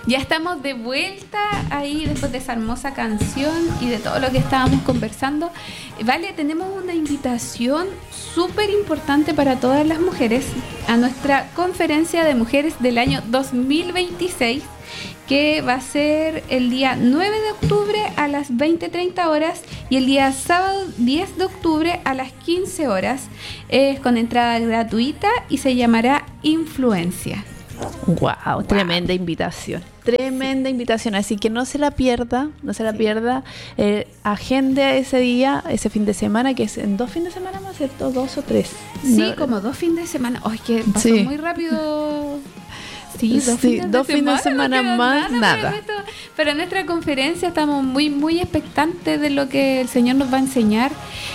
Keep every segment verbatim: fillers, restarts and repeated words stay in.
Ya estamos de vuelta ahí después de esa hermosa canción y de todo lo que estábamos conversando. Vale, tenemos una invitación súper importante para todas las mujeres a nuestra conferencia de mujeres del año dos mil veintiséis, que va a ser el día nueve de octubre a las veinte treinta horas y el día sábado diez de octubre a las quince horas. Es con entrada gratuita y se llamará Influencia. Wow, wow, tremenda invitación, tremenda sí. invitación, así que no se la pierda, no se la sí. pierda, eh, agende ese día, ese fin de semana, que es en dos fines de semana más, ¿cierto? ¿Dos o tres? Sí, no, como dos fines de semana, ¡ay, que pasó sí. muy rápido! Sí, dos, sí, fines, dos de fines de semana, semana más, nada. nada. Pero, pero en nuestra conferencia estamos muy, muy expectantes de lo que el Señor nos va a enseñar.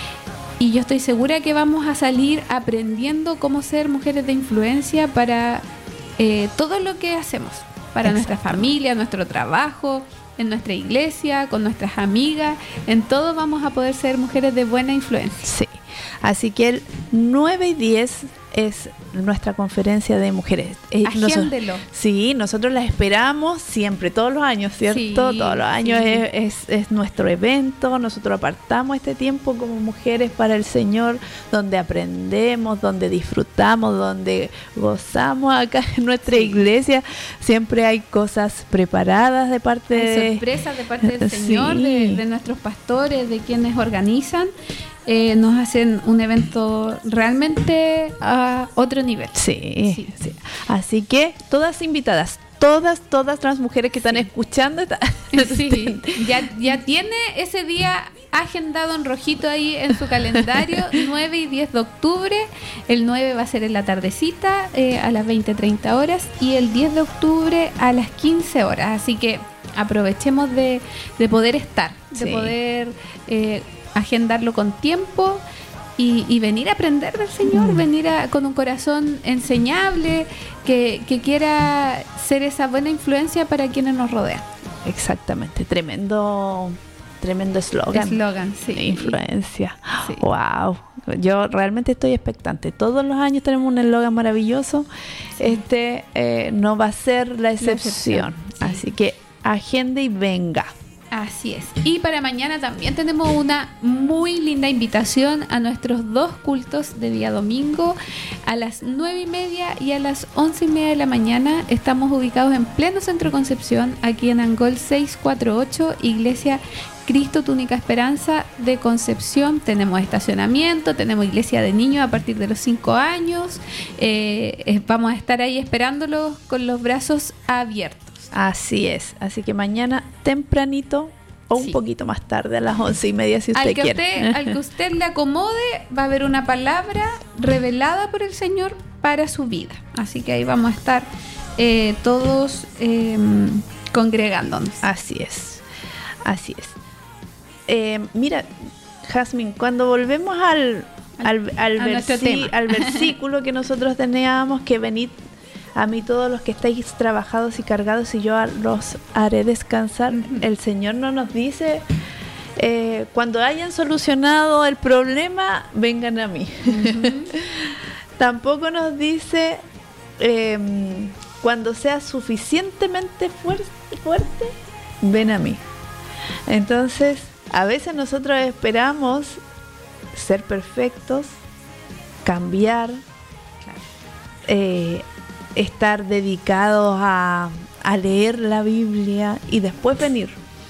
Y yo estoy segura que vamos a salir aprendiendo cómo ser mujeres de influencia para eh, todo lo que hacemos. Para Exacto. nuestra familia, nuestro trabajo, en nuestra iglesia, con nuestras amigas. En todo vamos a poder ser mujeres de buena influencia. Sí, así que el nueve y diez es nuestra conferencia de mujeres. Agéndelo. Nos, sí, nosotros las esperamos siempre, todos los años, ¿cierto? Sí, todos los años sí. es, es, es nuestro evento. Nosotros apartamos este tiempo como mujeres para el Señor, donde aprendemos, donde disfrutamos, donde gozamos acá en nuestra sí. iglesia. Siempre hay cosas preparadas de parte hay de... sorpresas de parte del Señor, sí. de, de nuestros pastores, de quienes organizan. Eh, nos hacen un evento realmente a otro nivel. Sí, sí, sí. Así que todas invitadas, todas, todas las mujeres que están sí. escuchando. Está, sí, ya, ya tiene ese día agendado en rojito ahí en su calendario, nueve y diez de octubre. El nueve va a ser en la tardecita, eh, a las veinte treinta horas, y el diez de octubre a las quince horas. Así que aprovechemos de, de poder estar, de sí. poder... Eh, agendarlo con tiempo y, y venir a aprender del Señor, mm. venir a, con un corazón enseñable, que, que quiera ser esa buena influencia para quienes nos rodean. Exactamente, tremendo tremendo eslogan. Eslogan, sí. Influencia. Sí. Wow. Yo realmente estoy expectante. Todos los años tenemos un eslogan maravilloso. Sí. Este eh, no va a ser la excepción. La excepción sí. Así que agende y venga. Así es. Y para mañana también tenemos una muy linda invitación a nuestros dos cultos de día domingo a las nueve y media y a las once y media de la mañana. Estamos ubicados en pleno Centro Concepción, aquí en Angol seiscientos cuarenta y ocho, Iglesia Cristo Tu Única Esperanza de Concepción. Tenemos estacionamiento, tenemos iglesia de niños a partir de los cinco años. Eh, vamos a estar ahí esperándolos con los brazos abiertos. Así es, así que mañana tempranito o un sí. poquito más tarde a las once y media si usted al que quiere. Usted, al que usted le acomode va a haber una palabra revelada por el Señor para su vida. Así que ahí vamos a estar eh, todos eh, congregándonos. Así es, así es. Eh, mira, Jazmín, cuando volvemos al, al, al, al, versi- al versículo que nosotros teníamos, que venid a mí todos los que estáis trabajados y cargados y yo los haré descansar. Uh-huh. El Señor no nos dice, eh, cuando hayan solucionado el problema, vengan a mí. Uh-huh. Tampoco nos dice, eh, cuando seas suficientemente fuerte, fuerte, ven a mí. Entonces, a veces nosotros esperamos ser perfectos, cambiar, claro. eh, estar dedicados a, a leer la Biblia y después venir.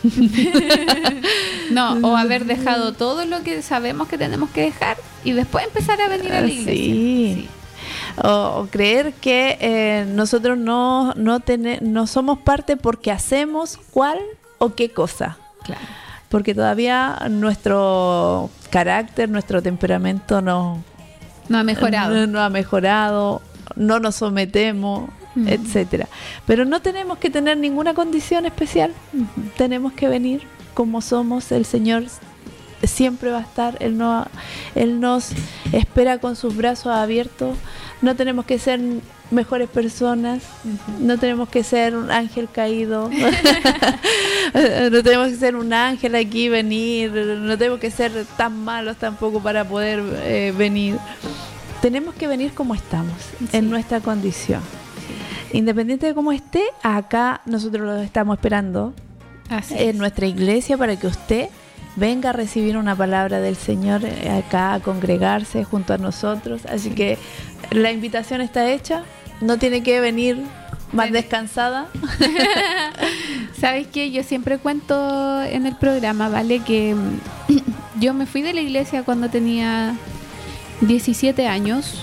No, o haber dejado todo lo que sabemos que tenemos que dejar y después empezar a venir a la iglesia. Sí. Sí. O, o creer que eh, nosotros no, no, ten, no somos parte porque hacemos cuál o qué cosa. Claro. Porque todavía nuestro carácter, nuestro temperamento no, no ha mejorado. No, no ha mejorado. No nos sometemos, uh-huh. etcétera. Pero no tenemos que tener ninguna condición especial. Uh-huh. Tenemos que venir como somos. El Señor siempre va a estar. Él, no, Él nos espera con sus brazos abiertos. No tenemos que ser mejores personas. Uh-huh. No tenemos que ser un ángel caído. No tenemos que ser un ángel aquí venir. No tenemos que ser tan malos tampoco para poder eh, venir. Tenemos que venir como estamos, sí. en nuestra condición. independiente de cómo esté, acá nosotros los estamos esperando. Así en es. nuestra iglesia para que usted venga a recibir una palabra del Señor acá, a congregarse junto a nosotros. Así sí. que la invitación está hecha, no tiene que venir más descansada. ¿Sabes qué? Yo siempre cuento en el programa, ¿vale? Que yo me fui de la iglesia cuando tenía diecisiete años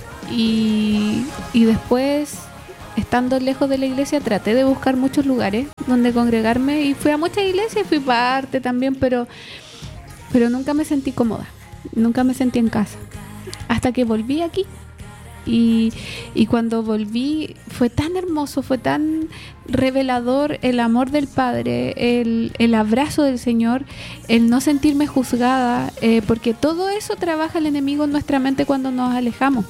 y, y después, estando lejos de la iglesia, traté de buscar muchos lugares donde congregarme y fui a muchas iglesias, fui parte también, pero, pero nunca me sentí cómoda, nunca me sentí en casa, hasta que volví aquí. Y, y cuando volví fue tan hermoso, fue tan revelador el amor del Padre, el, el abrazo del Señor, el no sentirme juzgada, eh, porque todo eso trabaja el enemigo en nuestra mente cuando nos alejamos.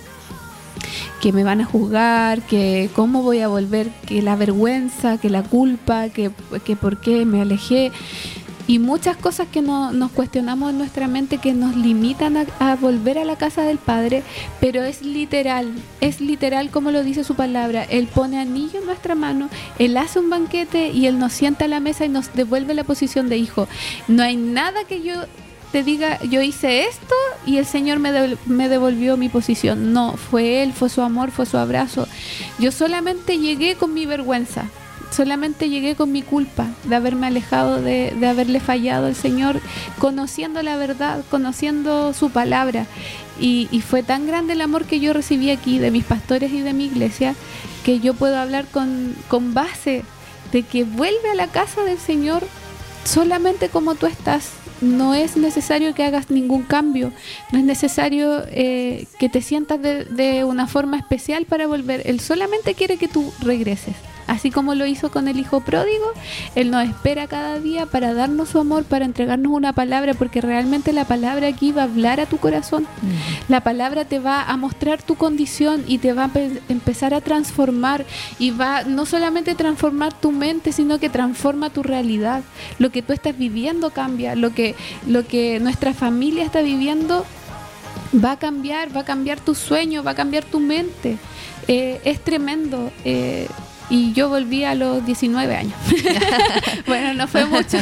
Que me van a juzgar, que cómo voy a volver, que la vergüenza, que la culpa, que, que por qué me alejé. Y muchas cosas que no, nos cuestionamos en nuestra mente que nos limitan a, a volver a la casa del Padre, pero es literal, es literal como lo dice su palabra. Él pone anillo en nuestra mano, Él hace un banquete y Él nos sienta a la mesa y nos devuelve la posición de hijo. No hay nada que yo te diga, yo hice esto y el Señor me, de, me devolvió mi posición. No, fue Él, fue su amor, fue su abrazo. Yo solamente llegué con mi vergüenza. Solamente llegué con mi culpa de haberme alejado, de, de haberle fallado al Señor, conociendo la verdad, conociendo su palabra. Y, y fue tan grande el amor que yo recibí aquí de mis pastores y de mi iglesia, que yo puedo hablar con, con base de que vuelve a la casa del Señor solamente como tú estás. No es necesario que hagas ningún cambio, no es necesario eh, que te sientas de, de una forma especial para volver. Él solamente quiere que tú regreses. Así como lo hizo con el hijo pródigo, Él nos espera cada día para darnos su amor, para entregarnos una palabra, porque realmente la palabra aquí va a hablar a tu corazón. Mm. La palabra te va a mostrar tu condición y te va a pe- empezar a transformar, y va no solamente transformar tu mente, sino que transforma tu realidad. Lo que tú estás viviendo cambia, lo que, lo que nuestra familia está viviendo va a cambiar, va a cambiar tu sueño, va a cambiar tu mente. Eh, es tremendo. Eh, Y yo volví a los diecinueve años. Bueno, no fue mucho.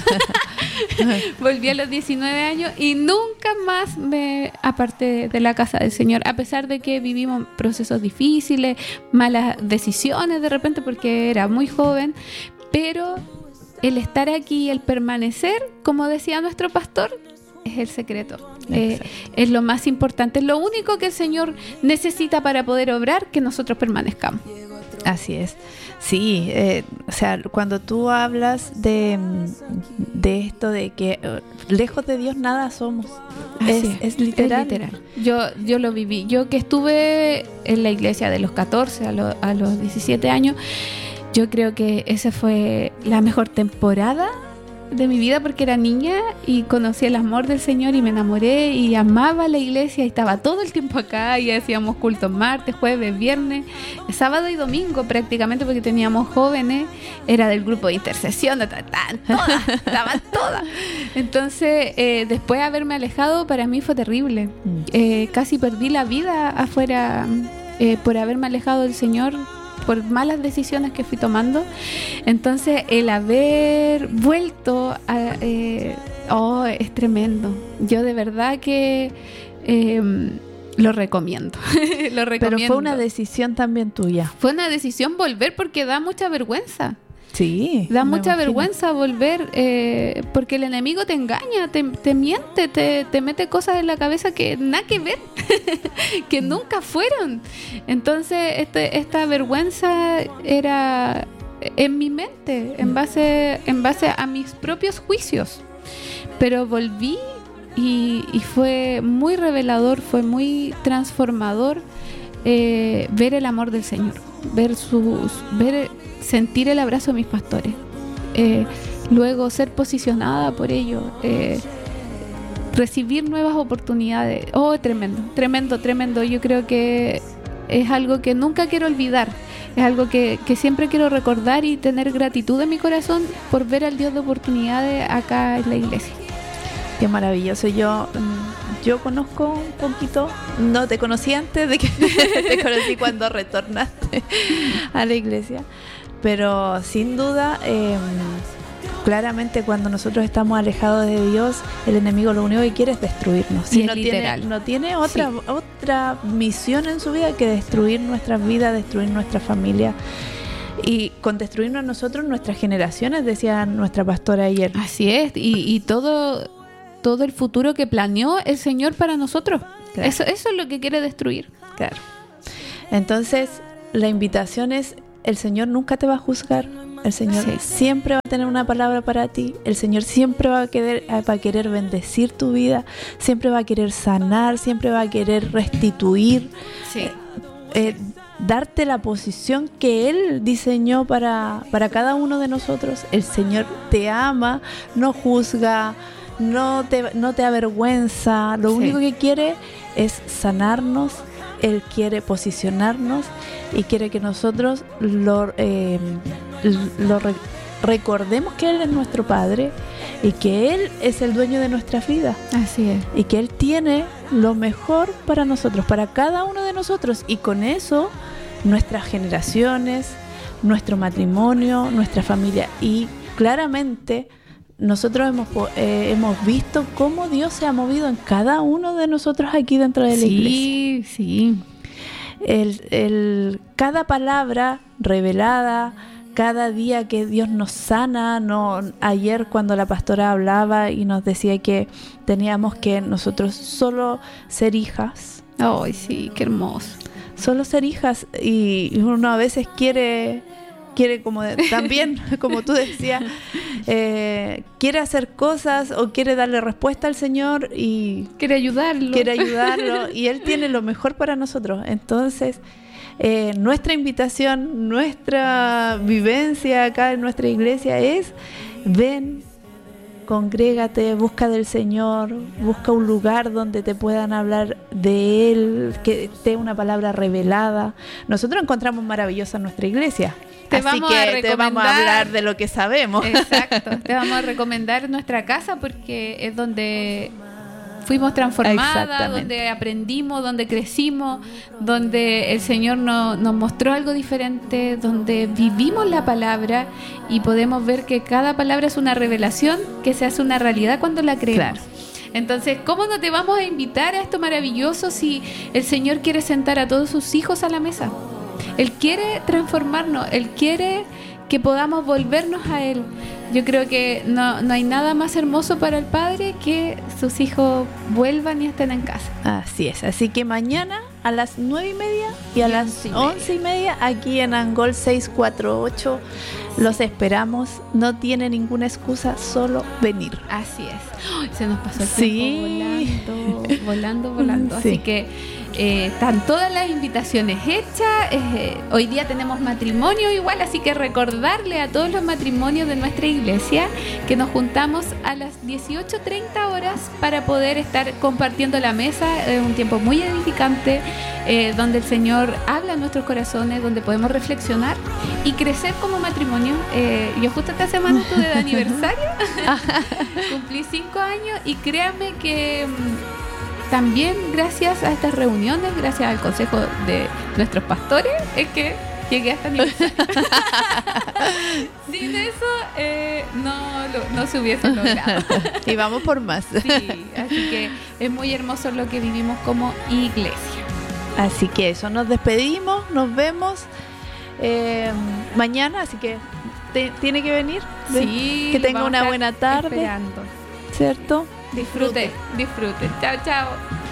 Volví a los diecinueve años y nunca más me aparté de la casa del Señor, a pesar de que vivimos procesos difíciles, malas decisiones de repente porque era muy joven, pero el estar aquí, el permanecer, como decía nuestro pastor, es el secreto. Eh, es lo más importante, es lo único que el Señor necesita para poder obrar, que nosotros permanezcamos. Así es. Sí, eh, o sea, cuando tú hablas de, de esto de que uh, lejos de Dios nada somos, es, es, es, literal. es literal. Yo, yo lo viví. Yo que estuve en la iglesia de los catorce a, lo, a los diecisiete años, yo creo que esa fue la mejor temporada de mi vida, porque era niña y conocí el amor del Señor y me enamoré y amaba la iglesia y estaba todo el tiempo acá y hacíamos cultos martes, jueves, viernes, sábado y domingo prácticamente, porque teníamos jóvenes, era del grupo de intercesión, estaban todas, estaban todas. Entonces eh, después de haberme alejado, para mí fue terrible. Eh, casi perdí la vida afuera eh, por haberme alejado del Señor, por malas decisiones que fui tomando. Entonces el haber vuelto a, eh, oh, es tremendo. Yo de verdad que eh, lo recomiendo. Lo recomiendo. Pero fue una decisión también tuya. Fue una decisión volver, porque da mucha vergüenza. Sí, da mucha imagino. vergüenza volver, eh, porque el enemigo te engaña, te, te miente, te, te mete cosas en la cabeza que nada que ver, que nunca fueron. Entonces este, esta vergüenza era en mi mente, en base, en base a mis propios juicios. Pero volví y, y fue muy revelador, fue muy transformador eh, ver el amor del Señor, ver sus, ver sentir el abrazo de mis pastores, eh, luego ser posicionada por ellos, eh, recibir nuevas oportunidades. Oh, tremendo, tremendo, tremendo. Yo creo que es algo que nunca quiero olvidar, es algo que, que siempre quiero recordar y tener gratitud en mi corazón por ver al Dios de oportunidades acá en la iglesia. Qué maravilloso. Yo yo conozco un poquito, no te conocí antes de que te conocí cuando retornaste a la iglesia, pero sin duda, eh, claramente cuando nosotros estamos alejados de Dios, el enemigo lo único que quiere es destruirnos. Sí, y no tiene, no tiene otra, sí. otra misión en su vida que destruir nuestras vidas, destruir nuestra familia. Y con destruirnos a nosotros, nuestras generaciones, decía nuestra pastora ayer. Así es, y, y todo, todo el futuro que planeó el Señor para nosotros. Claro. Eso, eso es lo que quiere destruir. Claro. Entonces, la invitación es, el Señor nunca te va a juzgar. El Señor sí. siempre va a tener una palabra para ti. El Señor siempre va a querer, va a querer bendecir tu vida. Siempre va a querer sanar. Siempre va a querer restituir. Sí. Eh, darte la posición que Él diseñó para, para cada uno de nosotros. El Señor te ama, no juzga, no te, no te avergüenza. Lo sí. único que quiere es sanarnos. Él quiere posicionarnos y quiere que nosotros lo, eh, lo re- recordemos que Él es nuestro Padre y que Él es el dueño de nuestra vida. Así es. Y que Él tiene lo mejor para nosotros, para cada uno de nosotros. Y con eso, nuestras generaciones, nuestro matrimonio, nuestra familia. Y claramente, nosotros hemos, eh, hemos visto cómo Dios se ha movido en cada uno de nosotros aquí dentro de la sí, iglesia. Sí, sí. El, el, cada palabra revelada, cada día que Dios nos sana. No, ayer cuando la pastora hablaba y nos decía que teníamos que nosotros solo ser hijas. Ay, sí, qué hermoso. Solo ser hijas, y uno a veces quiere... quiere como de, también, como tú decías, eh, quiere hacer cosas o quiere darle respuesta al Señor y quiere ayudarlo. Quiere ayudarlo y Él tiene lo mejor para nosotros. Entonces, eh, nuestra invitación, nuestra vivencia acá en nuestra iglesia es: ven, congrégate, busca del Señor, busca un lugar donde te puedan hablar de Él, que esté una palabra revelada. Nosotros encontramos maravillosa nuestra iglesia. Te Así vamos que a te vamos a hablar de lo que sabemos. Exacto, te vamos a recomendar nuestra casa porque es donde fuimos transformadas, donde aprendimos, donde crecimos, donde el Señor no, nos mostró algo diferente, donde vivimos la palabra y podemos ver que cada palabra es una revelación que se hace una realidad cuando la creemos. Claro. Entonces, ¿cómo no te vamos a invitar a esto maravilloso si el Señor quiere sentar a todos sus hijos a la mesa? Él quiere transformarnos, Él quiere que podamos volvernos a Él. Yo creo que no, no hay nada más hermoso para el Padre que sus hijos vuelvan y estén en casa. Así es, así que mañana a las nueve y media y a y las once y media aquí en Angol seiscientos cuarenta y ocho los esperamos. No tiene ninguna excusa, solo venir. Así es. ¡Oh! Se nos pasó el sí. tiempo volando, volando, volando. Sí. Así que eh, están todas las invitaciones hechas. Eh, hoy día tenemos matrimonio igual, así que recordarle a todos los matrimonios de nuestra iglesia que nos juntamos a las dieciocho treinta horas para poder estar compartiendo la mesa. Es un tiempo muy edificante, eh, donde el Señor habla en nuestros corazones, donde podemos reflexionar y crecer como matrimonio. Eh, yo justo esta semana estuve de aniversario, cumplí cinco años y créanme que mmm, también gracias a estas reuniones, gracias al consejo de nuestros pastores, es que llegué a este aniversario. Sin eso eh, no, lo, no se hubiese logrado. Y vamos por más. Sí, así que es muy hermoso lo que vivimos como iglesia. Así que eso, nos despedimos, nos vemos eh, mañana, así que te, tiene que venir. Sí, que tenga una buena tarde. Esperando. ¿Cierto? Disfrute, disfrute. Chao, chao.